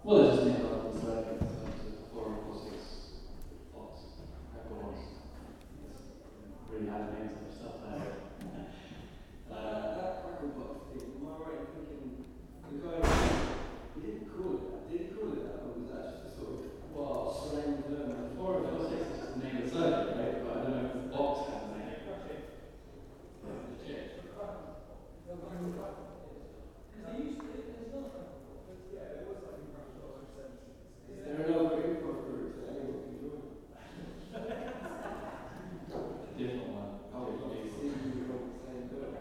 Well, I just think about this like in terms of 4 or 6 thoughts, hyperbolas. It's really hard names and stuff like that. That Cracklebox thing, am I right in thinking the guy, he didn't call it that? Did he call it that? Or was that just a sort of slang term? 4 or 6 is just the name of the circuit, right? But I don't know if the box has a name. Is there another improv group that anyone can join? Different one. Oh, you see, you're all the same building.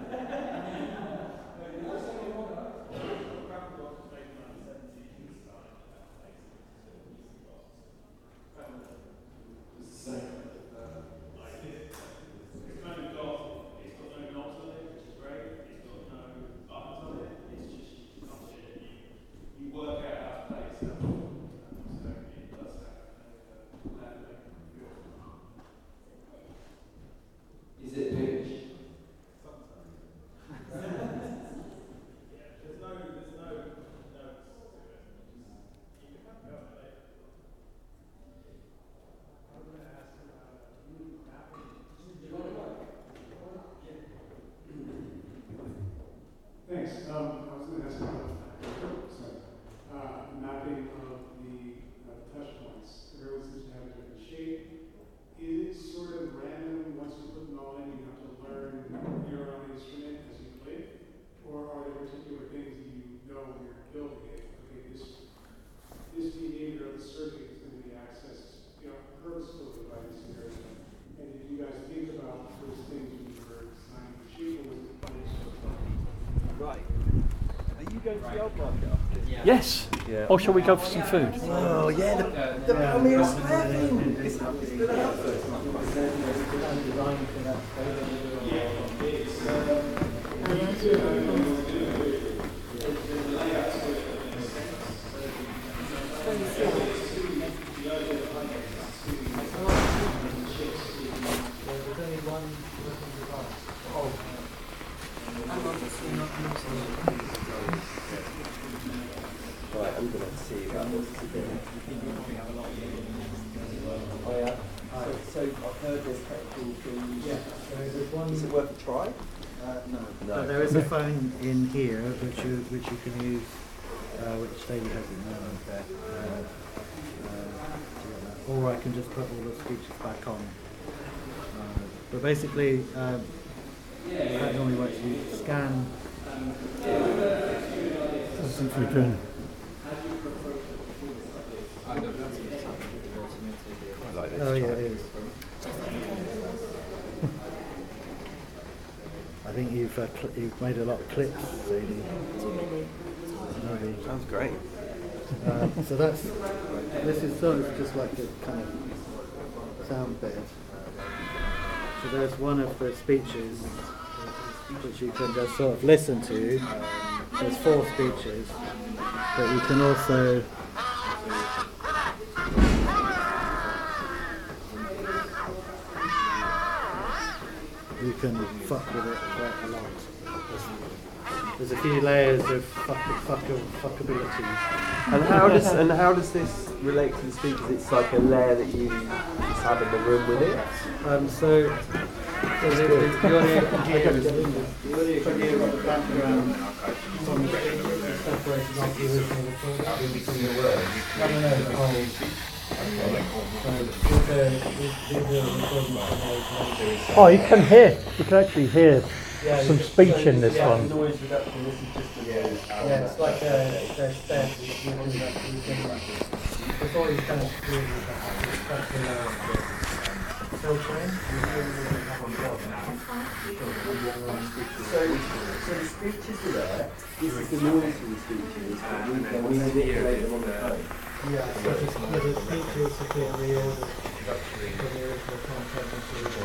It's the same. Is it pitch? Thanks. I was going to ask about mapping of the touch points. Everyone seems to have a different shape. Is it sort of random once you put them all in, you have to learn your own instrument as you play it? Or are there particular things that you know when you're building it? Okay, this behavior of the circuit is going to be accessed, purposefully by this area. And did you guys think about those things when you were designing the shape, or was it playing so far? Right. Are you going to the old market after this? Yes. Yeah. Or shall we go for some food? Oh, yeah, the premiere is happening. It's going to happen. Right, I'm going to see about this. Oh yeah? So I've heard there's technical things. Yeah, there's one. Is it worth a try? No. No. But there is a phone in here which you can use, which David has in there. Or I can just put all the speeches back on. But basically, how it normally works, you scan. I think we can. Oh yeah, it is. I think you've made a lot of clips, Sadie. Too many. Maybe. Sounds great. So this is sort of just like a kind of sound bit. So there's one of the speeches which you can just sort of listen to. There's 4 speeches, but you can also fuck with it quite a lot. There's a few layers of fuckability. And how does this relate to the speakers? It's like a layer that you just have in the room with it. So the audio can hear on the background from the speakers separated off the original recording. No, the whole. Oh, you can hear. You can actually hear some speech in this one. Noise reduction. This is just the noise. Yeah, it's like a step. Before you kind of do filtering, So the speeches are there. This is the noise from the speeches, but we manipulate them on the phone. yeah, so the speeches have been reordered from the original content into the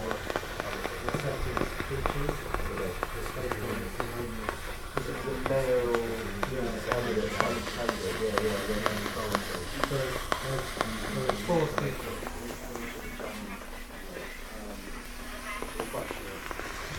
receptive speeches. The layer